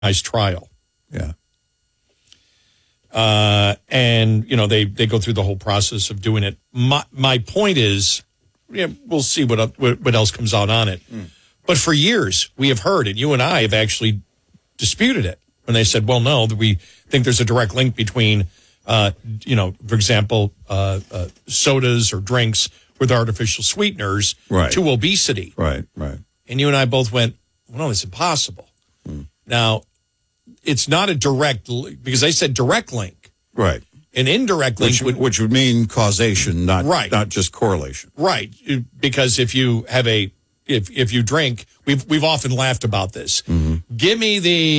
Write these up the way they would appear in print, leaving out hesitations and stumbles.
trial. Yeah. And, they go through the whole process of doing it. My point is, we'll see what else comes out on it. But for years, we have heard, and you and I have actually disputed it when they said, well, no, we think there's a direct link between, for example, sodas or drinks with artificial sweeteners to obesity. Right. And you and I both went, well, no, it's impossible. Now, it's not a direct, because I said direct link. Right. An indirect link which would mean causation, not just correlation. Right. Because if you have if you drink, we've often laughed about this. Give me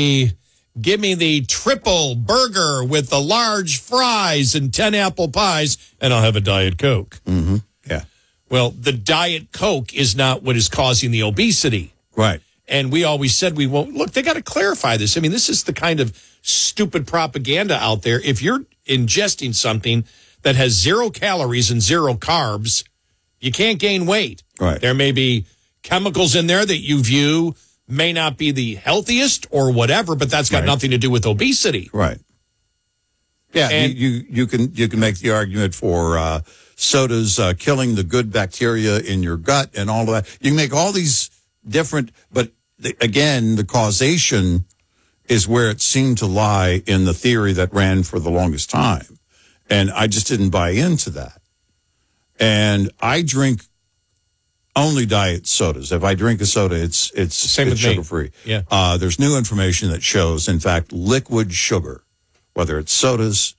the triple burger with the large fries and 10 apple pies, and I'll have a Diet Coke. Yeah. Well, the Diet Coke is not what is causing the obesity. Right. And we always said look, they got to clarify this. I mean, this is the kind of stupid propaganda out there. If you're ingesting something that has 0 calories and 0 carbs, you can't gain weight. Right. There may be chemicals in there that you view may not be the healthiest or whatever, but that's got nothing to do with obesity. Right. Yeah, and you can make the argument for sodas killing the good bacteria in your gut and all of that. You can make all these different, but again, the causation is where it seemed to lie in the theory that ran for the longest time. And I just didn't buy into that. And I drink only diet sodas. If I drink a soda, it's sugar-free. Yeah. There's new information that shows, in fact, liquid sugar, whether it's sodas,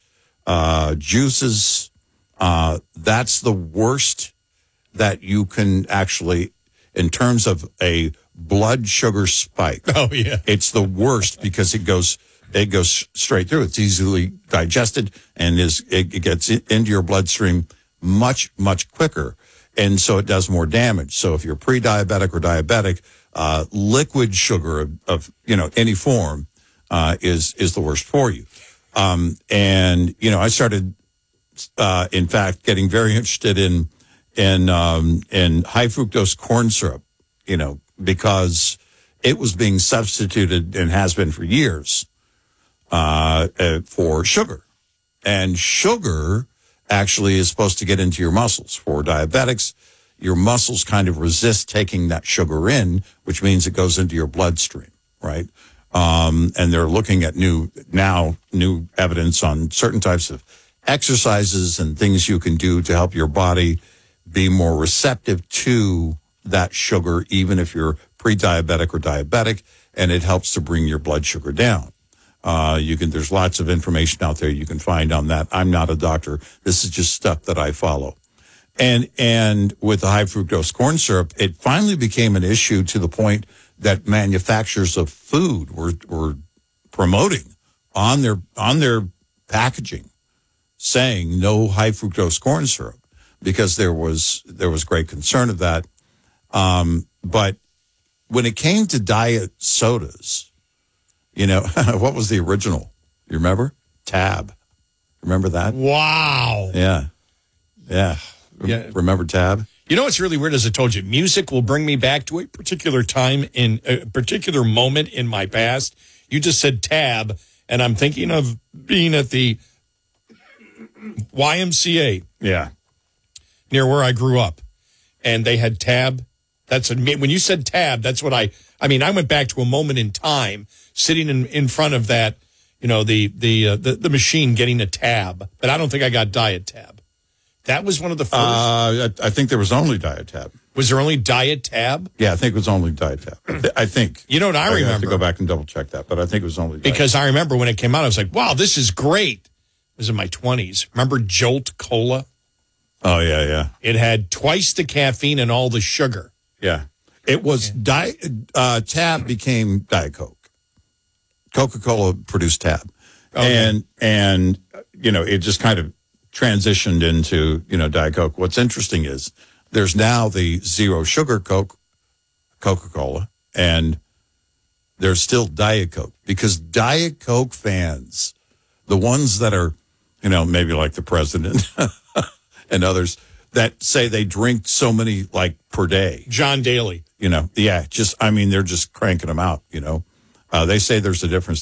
juices, that's the worst that you can actually, in terms of a blood sugar spike. Oh, yeah. It's the worst because it goes straight through. It's easily digested and it gets into your bloodstream much, much quicker. And so it does more damage. So if you're pre-diabetic or diabetic, liquid sugar of any form is the worst for you. And I started, in fact, getting very interested in high fructose corn syrup, because it was being substituted and has been for years for sugar. And sugar actually is supposed to get into your muscles. For diabetics, your muscles kind of resist taking that sugar in, which means it goes into your bloodstream, right? And they're looking at new evidence on certain types of exercises and things you can do to help your body be more receptive to that sugar, even if you're pre-diabetic or diabetic, and it helps to bring your blood sugar down. There's lots of information out there you can find on that. I'm not a doctor. This is just stuff that I follow. And with the high fructose corn syrup, it finally became an issue to the point that manufacturers of food were promoting on their packaging, saying no high fructose corn syrup, because there was great concern of that. But when it came to diet sodas, what was the original? You remember? Tab. Remember that? Wow. Yeah. Remember Tab? You know what's really weird? As I told you, music will bring me back to a particular time in a particular moment in my past. You just said Tab, and I'm thinking of being at the YMCA. Yeah. Near where I grew up. And they had Tab. When you said Tab, that's what I went back to a moment in time sitting in front of that, the machine getting a Tab. But I don't think I got Diet Tab. That was one of the first. I think there was only Diet Tab. Was there only Diet Tab? Yeah, I think it was only Diet Tab. I think. You know what I remember? I have to go back and double check that, but I think it was only Diet because I remember when it came out, I was like, wow, this is great. It was in my 20s. Remember Jolt Cola? Oh, yeah. It had twice the caffeine and all the sugar. Yeah. It was Tab became Diet Coke. Coca-Cola produced Tab. Okay. And it just kind of transitioned into, Diet Coke. What's interesting is there's now the zero sugar Coca-Cola, and there's still Diet Coke, because Diet Coke fans, the ones that are, maybe like the president and others, that say they drink so many per day. John Daly. They're just cranking them out, They say there's a difference